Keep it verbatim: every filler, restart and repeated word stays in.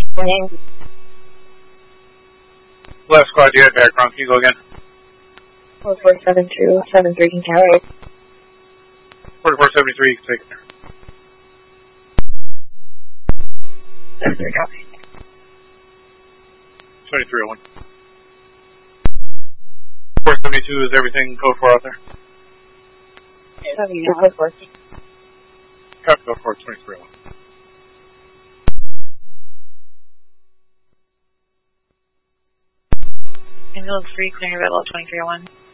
Morning. Left squad, you had background. Can you go again? four four seven two seven three can carry. forty-four seventy-three, you can take it there. seven three copy. twenty-three oh one. four seventy-two is everything code four out there? seventy, code four. Copy, code four, twenty-three oh one. Ambulance three, clearing available twenty-three oh one.